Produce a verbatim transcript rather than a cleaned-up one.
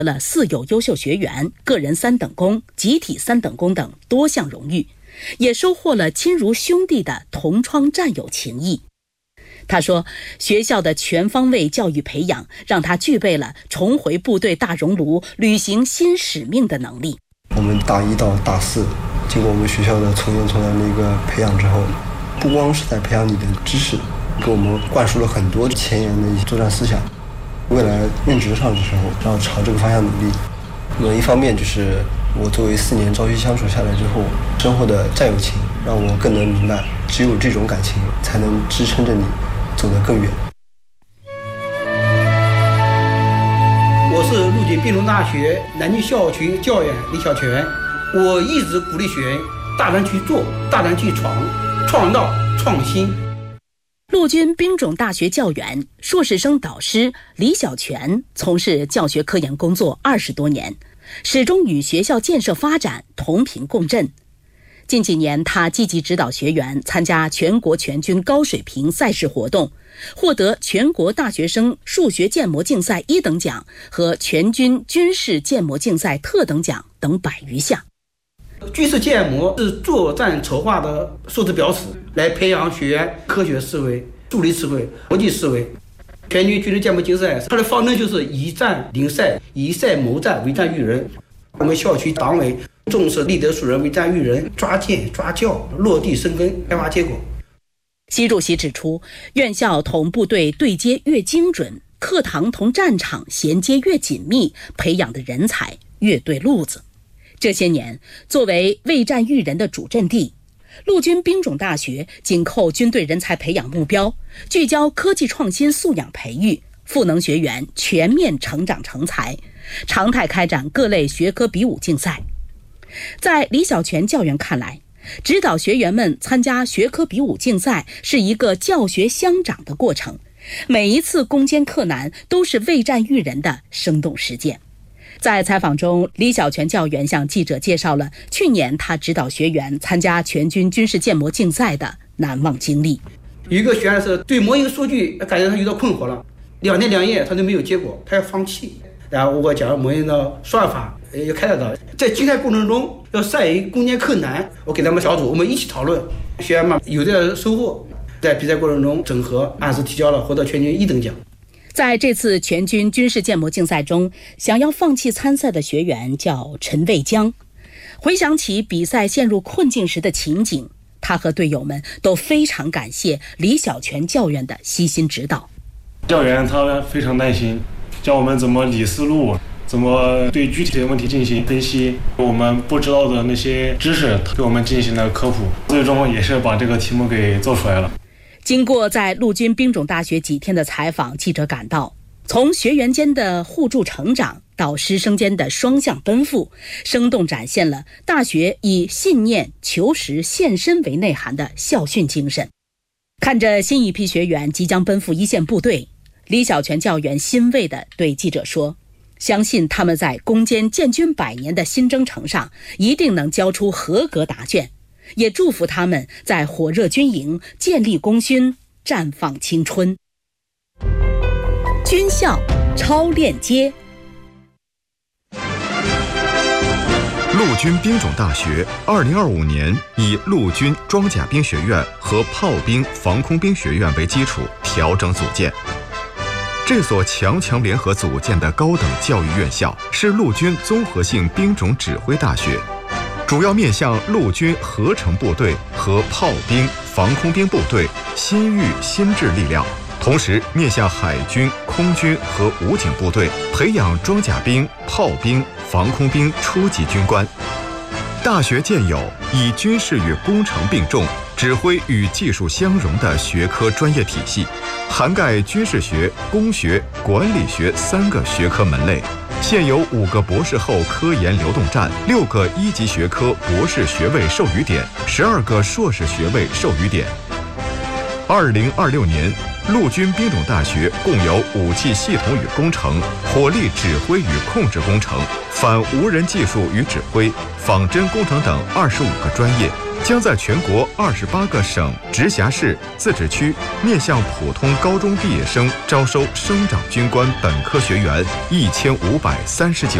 了四有优秀学员、个人三等功、集体三等功等多项荣誉，也收获了亲如兄弟的同窗战友情谊。他说，学校的全方位教育培养让他具备了重回部队大熔炉、履行新使命的能力。 我们大一到大四，经过我们学校的从严从严的一个培养之后，不光是在培养你的知识，给我们灌输了很多前沿的一些作战思想。未来任职上的时候，要朝这个方向努力。那么一方面就是我作为四年朝夕相处下来之后，生活的战友情让我更能明白，只有这种感情才能支撑着你走得更远。 我是陆军兵种大学南京校区教员李小泉，我一直鼓励学员大胆去做，大胆去闯，创造创新。 陆军兵种大学教员、硕士生导师李小泉从事教学科研工作二十多年，始终与学校建设发展同频共振。近几年，他积极指导学员参加全国全军高水平赛事活动，获得全国大学生数学建模竞赛一等奖和全军军事建模竞赛特等奖等百余项。 军事建模是作战筹划的数字标尺，来培养学员科学思维、数理思维、逻辑思维。全军军事建模竞赛，它的方针就是以战领赛，以赛谋战，为战育人。我们校区党委重视立德树人、为战育人，抓建抓教，落地生根，开花结果。 习主席指出，院校同部队对接越精准，课堂同战场衔接越紧密，培养的人才越对路子。这些年，作为为战育人的主阵地，陆军兵种大学紧扣军队人才培养目标，聚焦科技创新素养培育，赋能学员全面成长成才，常态开展各类学科比武竞赛。在李小泉教员看来，指导学员们参加学科比武竞赛是一个教学相长的过程，每一次攻坚克难都是为战育人的生动实践。在采访中，李小泉教员向记者介绍了去年他指导学员参加全军军事建模竞赛的难忘经历。 有一个学员是对模型数据感觉他遇到困惑了，两天两夜他都没有结果，他要放弃。然后我讲模型的算法要开导，在竞赛过程中要善于攻坚克难。我给他们小组我们一起讨论，学员们有点收获，在比赛过程中整合，按时提交了，获得全军一等奖。 在这次全军军事建模竞赛中，想要放弃参赛的学员叫陈卫江。回想起比赛陷入困境时的情景，他和队友们都非常感谢李小泉教员的悉心指导。 教员他非常耐心，教我们怎么理思路，怎么对具体的问题进行分析，我们不知道的那些知识给我们进行了科普，最终也是把这个题目给做出来了。 经过在陆军兵种大学几天的采访，记者感到，从学员间的互助成长到师生间的双向奔赴，生动展现了大学以信念、求实、献身为内涵的校训精神。看着新一批学员即将奔赴一线部队，李小泉教员欣慰地对记者说，相信他们在攻坚建军百年的新征程上一定能交出合格答卷，也祝福他们在火热军营建立功勋，绽放青春。军校超链接。 陆军兵种大学二零二五年以陆军装甲兵学院和炮兵防空兵学院为基础调整组建。这所强强联合组建的高等教育院校是陆军综合性兵种指挥大学，主要面向陆军合成部队和炮兵、防空兵部队新育新制力量，同时面向海军、空军和武警部队，培养装甲兵、炮兵、防空兵初级军官。大学建有以军事与工程并重、指挥与技术相融的学科专业体系，涵盖军事学、工学、管理学三个学科门类。现有五个博士后科研流动站，六个一级学科博士学位授予点，十二个硕士学位授予点。 二零二六年，陆军兵种大学共有武器系统与工程、火力指挥与控制工程、反无人技术与指挥、仿真工程等二十五个专业，将在全国二十八个省、直辖市、自治区面向普通高中毕业生招收生长军官本科学员一千五百三十九